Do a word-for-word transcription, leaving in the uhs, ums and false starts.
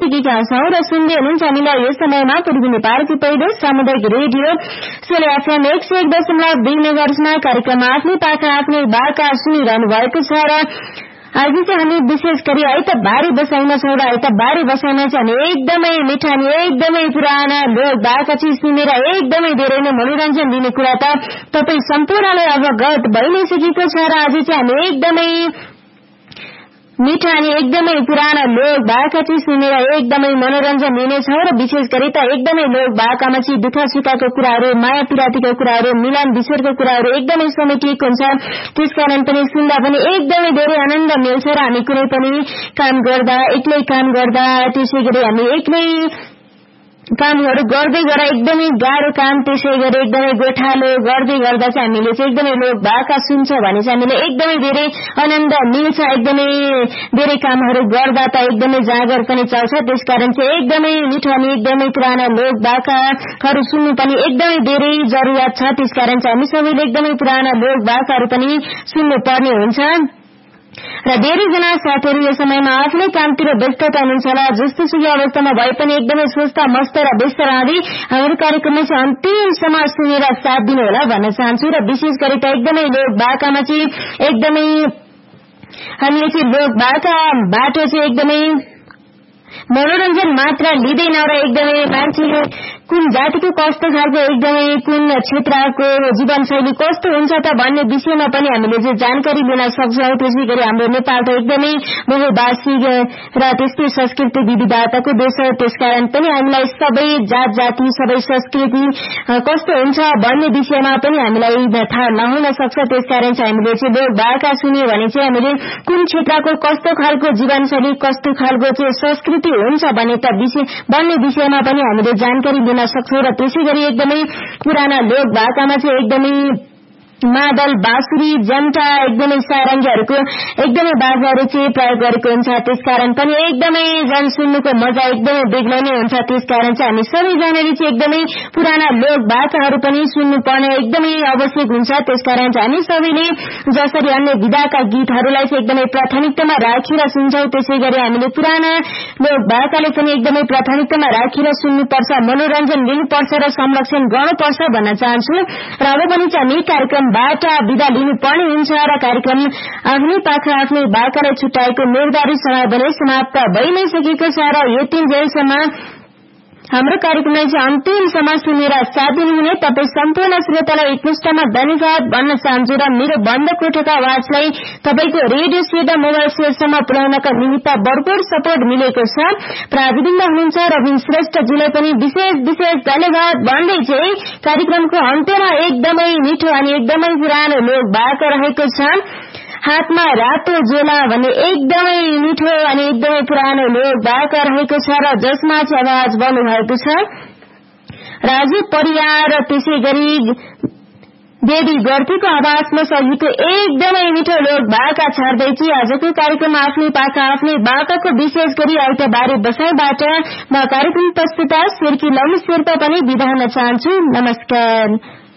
आइसकेका छौं र सुन्दै हुनुहुन्छ हामीलाई यस समयमा पूर्वी नेपालको पहिलो सामुदायिक रेडियो सोले एफएम एक सय एक दशमलव दुई मेगाहर्जमा कार्यक्रम आफ्नै पाखा आफ्नै बाका सुनिरहनु भएको छ र आज चाहिँ हामी विशेष गरी आइतबारे बसाइमा छौं र आइतबारे बसाइमा चाहिँ हामी एकदमै मिठा अनि एकदमै पुराना लोक बाका चिज सुनेर एकदमै धेरै नै मनोरञ्जन दिने कुरा त तपाई सम्पूर्णलाई अवगत भइ नै सकेको छ र आज चाहिँ हामी एकदमै मिठा अनि एकदमै पुराना लोक बाका चिज सुनेर एकदमै मनोरञ्जन लिनेछौं र विशेष गरी त एकदमै लोक बाकामा चाहिँ दुःख सुखको कुराहरू माया पिरातीको कुराहरू मिलन विश्वको कुराहरू एकदमै समेटिएको हुन्छ। त्यसकारण पनि सुन्दा पनि एकदमै धेरै आनन्द मिल्छ र हामी कुनै पनि काम गर्दा एक्लै काम गर्दा त्यसै गरी हामी एक्लै कामहरू गर्दै गर्दा एकदमै गाह्रो काम त्यसै गरी एकदमै गोठालो गर्दै गर्दा चाहिँ हामीले चाहिँ एकदमै लोक बाका सुन्छ भने चाहिँ हामीले एकदमै धेरै आनन्द मिल्छ। एकदमै धेरै कामहरू गर्दा त एकदमै जागर पनि चल्छ। त्यसकारण चाहिँ एकदमै मिठो अनि एकदमै पुराना लोक बाकाहरू सुन्नु पनि एकदमै धेरै जरुरत छ। त्यसकारण चाहिँ हामी सबैले एकदमै पुराना लोक बाकाहरू पनि सुन्नु पर्ने हुन्छ र धेरैजना साथीहरू यो समयमा आफ्नै कामतिर व्यस्तता हुनुहुन्छ होला। जस्तो सुकै अवस्थामा भए पनि एकदमै स्वस्थ मस्त र व्यस्त रहँदै हाम्रो कार्यक्रममा चाहिँ अन्तिमसम्म सुनेर साथ दिनु होला भन्न चाहन्छु र विशेष गरी त एकदमै लोक बाकामा चाहिँ एकदमै हामीले चाहिँ लोक बाकाबाट चाहिँ एकदमै मनोरञ्जन मात्र लिँदैन र एकदमै मान्छेले कुन जातिको कस्तो खालको एकदमै कुन क्षेत्रको जीवनशैली कस्तो हुन्छ त भन्ने विषयमा पनि हामीले चाहिँ जानकारी लिन सक्छौं। त्यसै गरी हाम्रो नेपाल त एकदमै बहुभाषी र त्यस्तै संस्कृति विविधताको देश हो। त्यसकारण पनि हामीलाई सबै जात जाति सबै संस्कृति कस्तो हुन्छ भन्ने विषयमा पनि हामीलाई थाहा नहुन सक्छ। त्यसकारण चाहिँ हामीले चाहिँ लोक बाका सुन्यो भने चाहिँ हामीले कुन क्षेत्रको कस्तो खालको जीवनशैली कस्तो खालको चाहिँ संस्कृति हुन्छ भन्ने त विषय भन्ने विषयमा पनि हामीले जानकारी लिन सक्छौं र त्यसै गरी एकदमै पुराना लोक बाकामा चाहिँ एकदमै मादल बाँसुरी जन्टा एकदमै सारङ्गीहरूको एकदमै बाजाहरू चाहिँ प्रयोग गरेको हुन्छ। त्यसकारण पनि एकदमै जन सुन्नुको मजा एकदमै बेग्लै नै हुन्छ। त्यसकारण चाहिँ हामी सबैजनाले चाहिँ एकदमै पुराना लोक बाकाहरू पनि सुन्नु पर्ने एकदमै आवश्यक हुन्छ। त्यसकारण चाहिँ हामी सबैले जसरी अन्य विधाका गीतहरूलाई चाहिँ एकदमै प्राथमिकतामा राखेर सुन्छौं त्यसै गरी हामीले पुराना लोक बाकाले पनि एकदमै प्राथमिकतामा राखेर सुन्नुपर्छ मनोरञ्जन लिनुपर्छ र संरक्षण गर्नुपर्छ भन्न चाहन्छु र अब पनि चाहिँ हामी कार्यक्रम बाट विदा लिनुपर्ने हुन्छ र कार्यक्रम आफ्नै पाखा आफ्नै बाकालाई छुट्याएको निर्धारित समय पनि समाप्त भइ नै सकेको छ र यो तीन जेलसम्म हाम्रो कार्यक्रमलाई चाहिँ अन्तिमसम्म सुनेर साथ दिनुहुने तपाईँ सम्पूर्ण श्रोतालाई एकमुष्टमा धन्यवाद भन्न चाहन्छु र मेरो बन्द कोठाको आवाजलाई तपाईँको रेडियो सेट मोबाइल सेटसम्म पुर्याउनका निमित्त भरपूर सपोर्ट मिलेको छ। प्राविधिकमा हुनुहुन्छ रविन श्रेष्ठजीलाई पनि विशेष विशेष धन्यवाद भन्दै चाहिँ कार्यक्रमको अन्त्यमा एकदमै मिठो अनि एकदमै पुरानो लोक बाका रहेको छ। हातमा रातो झोला भन्ने एकदमै मिठो अनि एकदमै पुरानो लोक बाका रहेको छ र जसमा चाहिँ आवाज बन्नु भएको छ राजु परियार र त्यसै गरी देवी गर्थीको आवाजमा सजिएको एकदमै मिठो लोक बाका छाड्दै चाहिँ आजको कार्यक्रम आफ्नै पाखा आफ्नै बाकाको विशेष गरी आइतबारे बसाइबाट म कार्यक्रम प्रस्तुता शेर्की लम्बी शेर्पा पनि बिदा हुन चाहन्छु। नमस्कार।